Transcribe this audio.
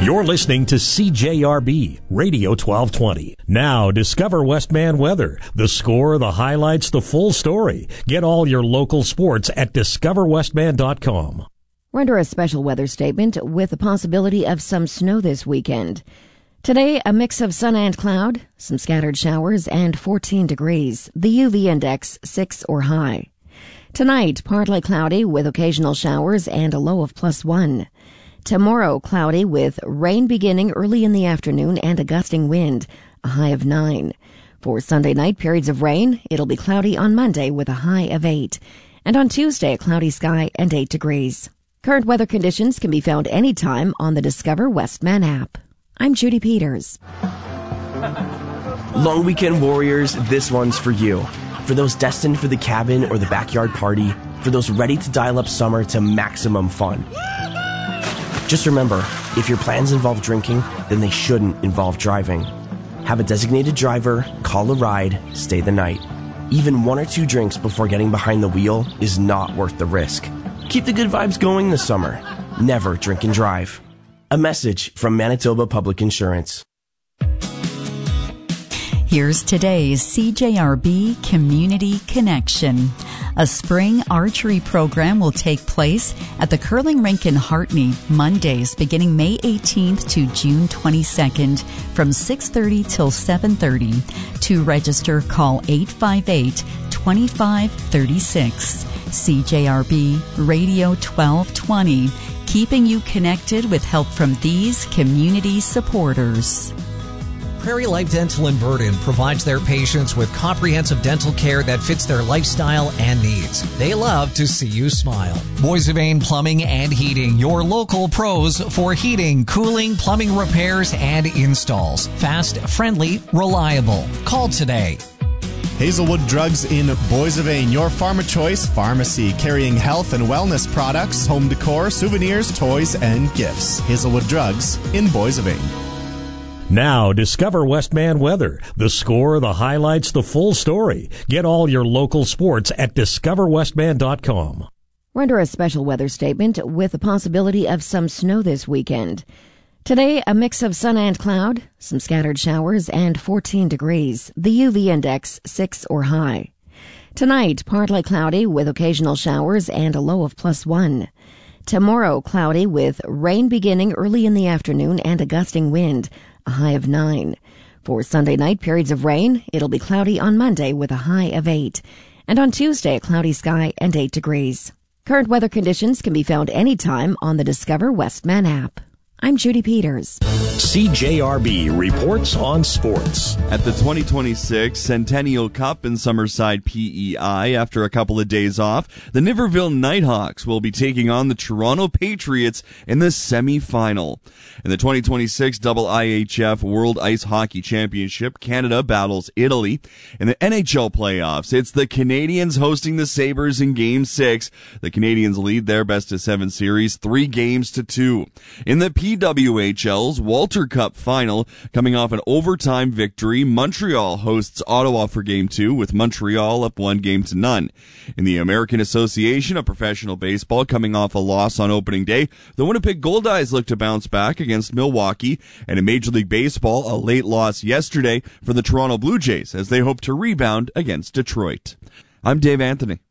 You're listening to CJRB Radio 1220. Now, discover Westman weather. The score, the highlights, the full story. Get all your local sports at discoverwestman.com. We're under a special weather statement with the possibility of some snow this weekend. Today, a mix of sun and cloud, some scattered showers, and 14 degrees. The UV index 6 or high. Tonight, partly cloudy with occasional showers and a low of +1. Tomorrow, cloudy with rain beginning early in the afternoon and a gusting wind, a high of 9. For Sunday night, periods of rain. It'll be cloudy on Monday with a high of 8. And on Tuesday, a cloudy sky and 8 degrees. Current weather conditions can be found anytime on the Discover Westman app. I'm Judy Peters. Long weekend warriors, this one's for you. For those destined for the cabin or the backyard party. For those ready to dial up summer to maximum fun. Just remember, if your plans involve drinking, then they shouldn't involve driving. Have a designated driver, call a ride, stay the night. Even 1 or 2 drinks before getting behind the wheel is not worth the risk. Keep the good vibes going this summer. Never drink and drive. A message from Manitoba Public Insurance. Here's today's CJRB Community Connection. A spring archery program will take place at the curling rink in Hartney Mondays beginning May 18th to June 22nd from 6:30 till 7:30. To register, call 858-2536. CJRB Radio 1220, keeping you connected with help from these community supporters. Prairie Life Dental in Burden provides their patients with comprehensive dental care that fits their lifestyle and needs. They love to see you smile. Boys of Ain Plumbing and Heating, your local pros for heating, cooling, plumbing repairs, and installs. Fast, friendly, reliable. Call today. Hazelwood Drugs in Boys of Ain, your farmer choice pharmacy, carrying health and wellness products, home decor, souvenirs, toys, and gifts. Hazelwood Drugs in Boys of Ain. Now, discover Westman weather. The score, the highlights, the full story. Get all your local sports at discoverwestman.com. We're under a special weather statement with the possibility of some snow this weekend. Today, a mix of sun and cloud, some scattered showers, and 14 degrees. The UV index 6 or high. Tonight, partly cloudy with occasional showers and a low of +1. Tomorrow, cloudy with rain beginning early in the afternoon and a gusting wind, a high of 9. For Sunday night, periods of rain. It'll be cloudy on Monday with a high of 8. And on Tuesday, a cloudy sky and 8 degrees. Current weather conditions can be found anytime on the Discover Westman app. I'm Judy Peters. CJRB reports on sports. At the 2026 Centennial Cup in Summerside, PEI, after a couple of days off, the Niverville Nighthawks will be taking on the Toronto Patriots in the semi-final. In the 2026 IIHF World Ice Hockey Championship, Canada battles Italy. In the NHL playoffs, it's the Canadiens hosting the Sabres in Game 6. The Canadiens lead their best-of-7 series 3-2. In the PWHL's Walter Cup final, coming off an overtime victory, Montreal hosts Ottawa for Game 2 with Montreal up 1-0. In the American Association of Professional Baseball, coming off a loss on opening day, the Winnipeg Goldeyes look to bounce back against Milwaukee. And in Major League Baseball, a late loss yesterday for the Toronto Blue Jays as they hope to rebound against Detroit. I'm Dave Anthony.